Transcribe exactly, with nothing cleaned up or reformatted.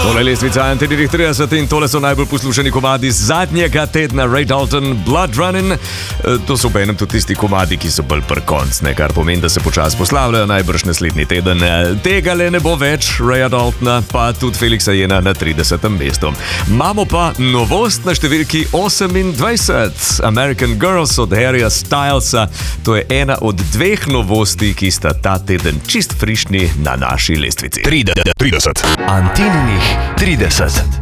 Tole je lestvica Antidirih trideset in tole so najbolj poslušani komadi z zadnjega tedna. Ray Dalton, Blood Running. To so pa enem tudi tisti komadi, ki so bolj pr konc, ne, kar pomeni, da se počas poslavljajo najbrž naslednji teden. Tega le ne bo več, Raya Daltona, pa tudi Felixa Jena na tridesetem mestu. Imamo pa novost na številki osemindvajset. American Girls od Harryja Stylesa. To je ena od dveh novosti, ki sta ta teden čist frišni na naši lestvici. trideset. Antininih trideset.